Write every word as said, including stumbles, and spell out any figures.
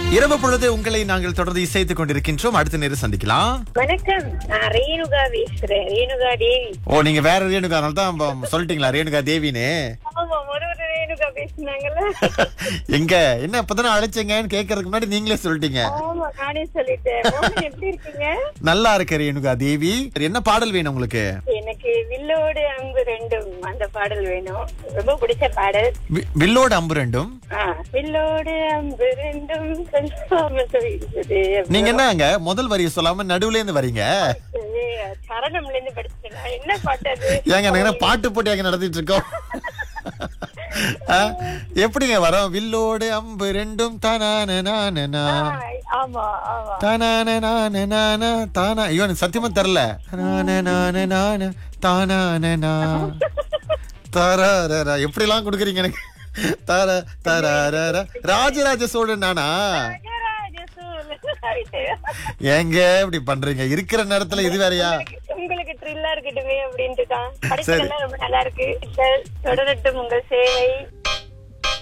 இரவு பொழுது உங்களை நாங்கள் தொடர்ந்து இசைத்துக் கொண்டிருக்கின்றோம். அடுத்த நேரம் சந்திக்கலாம். வணக்கம், நான் ரேணுகா பேசுறேன். ரேணுகா தேவி. ஓ, நீங்க வேற ரேணுகா தான் சொல்லிட்டீங்களா? ரேணுகா தேவின்னு. ஆமா, ஒரு ஒரு ரேணுகா பேசினாங்கல்ல. எங்க என்ன இப்பதானே அழைச்சீங்கன்னு கேட்கறதுக்கு முன்னாடி நீங்களே சொல்லிட்டீங்க. ஆமா, நானே சொல்லிட்டேன். மோகன், எப்படி இருக்கீங்க? நல்லா இருக்க ரேணுகா தேவி. என்ன பாடல் வேணும் உங்களுக்கு? எனக்கு வில்லோடு அம்பு ரெண்டும் அந்த பாடல் வேணும். ரொம்ப பிடிச்ச பாடல். வி- வில்லோடு அம்பு ரெண்டும். ஆ, வில்லோடு அம்பு ரெண்டும் சொல்லாம சொல்லிடுது. நீங்க என்னங்க முதல் வரியை சொல்லாம நடுவுல இருந்து வரீங்க? சரணம்ல இருந்து படிச்சுட்டேன். என்ன பாட்டு அது? ஏங்க நாங்க என்ன பாட்டு போட்டி அங்க நடத்திட்டு இருக்கோம்? ஆ, எப்படிங்க வரோம்? வில்லோடு அம்பு ரெண்டும் தானான நானா ஆமா ஆமா. தானான நானா தானா. ஐயோ, எனக்கு சத்தியமா தெரியல. தானான நான நான தானான நா தாராரா. எப்படி எல்லாம் கொடுக்குறீங்க எனக்கு? தாரா தாராரா. ராஜராஜ சோழன் நானா? ஏங்க இப்படி பண்றீங்க? இருக்கிற நேரத்துல இது வேறயா? உங்களுக்கு த்ரில்லா இருக்கட்டுமே அப்படின்ட்டு தான். படத்துல ரொம்ப நல்லா இருக்கு. தொடரட்டும் உங்கள் சேவை.